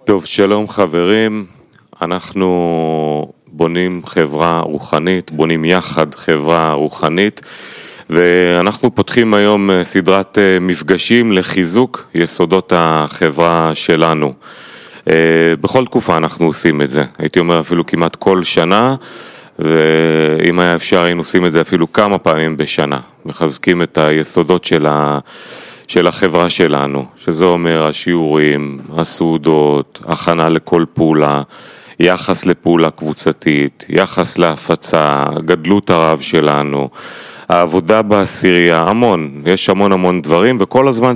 טוב, שלום חברים, אנחנו בונים חברה רוחנית, בונים יחד חברה רוחנית, ואנחנו פותחים היום סדרת מפגשים לחיזוק יסודות החברה שלנו. בכל תקופה אנחנו עושים את זה, הייתי אומר אפילו כמעט כל שנה, ואם היה אפשר היינו עושים את זה אפילו כמה פעמים בשנה, מחזקים את היסודות של החברה שלנו, שזה אומר השיעורים, הסעודות, הכנה לכל פעולה, יחס לפעולה קבוצתית, יחס להפצה, גדלות הרב שלנו, העבודה בעשירייה, המון, יש המון דברים, וכל הזמן